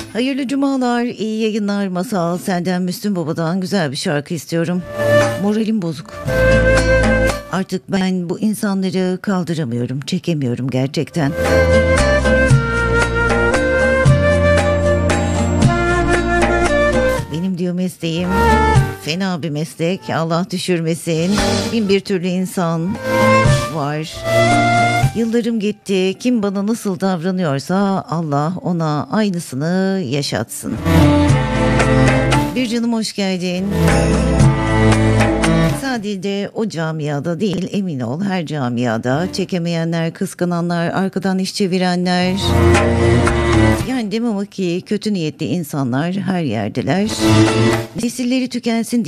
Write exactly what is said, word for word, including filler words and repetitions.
Hayırlı cumalar, iyi yayınlar Masal. Senden Müslüm Baba'dan güzel bir şarkı istiyorum. Moralim bozuk. Artık ben bu insanları kaldıramıyorum, çekemiyorum gerçekten. Benim diyor mesleğim fena bir meslek. Allah düşürmesin. Bin bir türlü insan var. Yıllarım gitti. Kim bana nasıl davranıyorsa Allah ona aynısını yaşatsın. Bir canım hoş geldin. Sadece o camiada değil, emin ol her camiada çekemeyenler, kıskananlar, arkadan iş çevirenler. Yani demem o ki kötü niyetli insanlar her yerdeler. Nesilleri tükensin